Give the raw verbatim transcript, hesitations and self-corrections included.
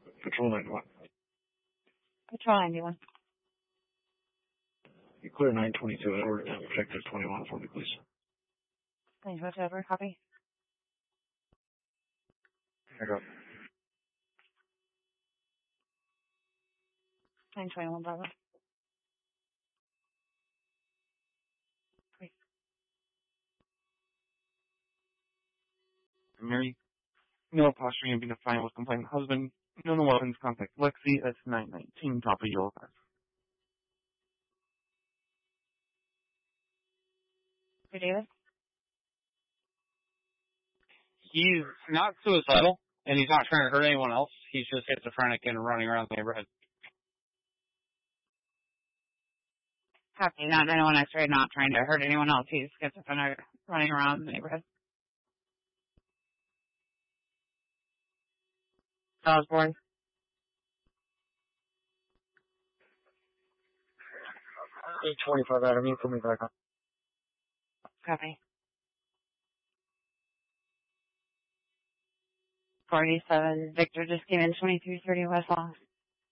Patrol ninety-one. Patrol ninety-one. You clear nine twenty-two Edward and objective twenty-one for me, please. Thanks, whatever. Copy. Pick up. nine twenty-one, Bravo. Wait. Mary, no posturing and being defiant with complainant husband. No no weapons, contact Lexi. That's nine nineteen, top of yellow card. Hey, David? He's not suicidal, and he's not trying to hurt anyone else. He's just schizophrenic and running around the neighborhood. Copy. Not anyone X-ray, not trying to hurt anyone else. He's schizophrenic, running around the neighborhood. Salisbury. eight twenty-five Adam, you put me back on. Copy. forty-seven, Victor just came in, twenty-three thirty West Long.